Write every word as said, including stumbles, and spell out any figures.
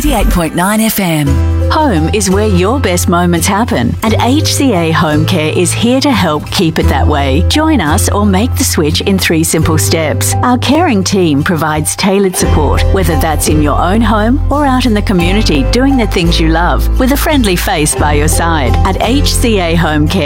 eighty-eight point nine F M. Home is where your best moments happen, and H C A Home Care is here to help keep it that way. Join us or make the switch in three simple steps. Our caring team provides tailored support, whether that's in your own home or out in the community doing the things you love, with a friendly face by your side. At H C A Home Care,